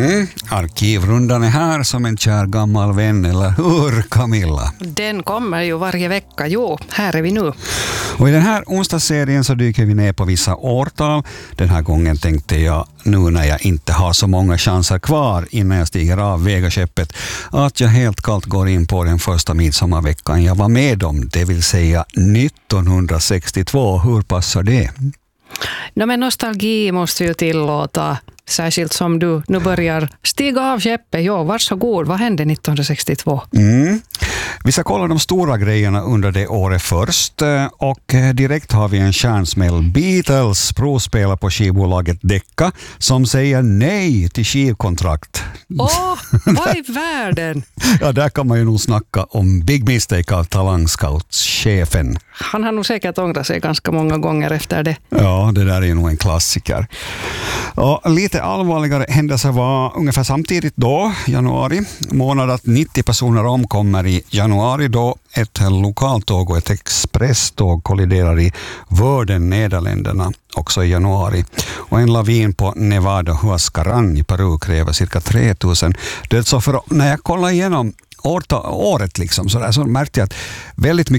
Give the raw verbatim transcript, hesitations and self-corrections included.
Mm, arkivrundan är här som en kär gammal vän, eller hur Camilla? Den kommer ju varje vecka, jo, här är vi nu. Och i den här onsdagsserien så dyker vi ner på vissa årtal. Den här gången tänkte jag, nu när jag inte har så många chanser kvar innan jag stiger av vägaskeppet, att jag helt kallt går in på den första midsommarveckan jag var med om, det vill säga nittonhundrasextiotvå. Hur passar det? No, men nostalgi måste ju tillåta, särskilt som du nu börjar stiga av skeppet. Jo, varsågod, vad hände nittonhundrasextiotvå? Mm. Vi ska kolla de stora grejerna under det året först, och direkt har vi en kärnsmäll. Beatles provspelar på skivbolaget Decca som säger nej till skivkontrakt. Åh, vad i världen? Ja, där kan man ju nog snacka om big mistake av Talangscout-chefen. Han har nog säkert ångrat sig ganska många gånger efter det. Ja, det där är nog en klassiker. Och lite allvarligare händelser var ungefär samtidigt då, januari månad, att nittio personer omkommer i januari då ett lokaltåg och ett expresståg kolliderar i Vörden, Nederländerna, också i januari. Och en lavin på Nevada Huascarán i Peru kräver cirka tre tusen dödsoffer. När jag kollar igenom året liksom, så, där, så märkte jag att väldigt mycket